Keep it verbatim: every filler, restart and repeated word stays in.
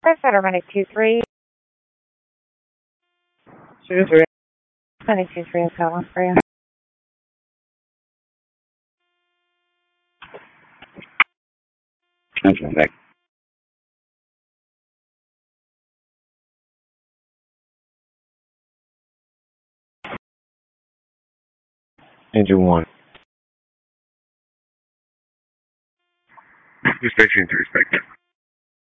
Center Money two three. two three. Money two three is calling for you. Okay, thanks. Engine one. Station to respect.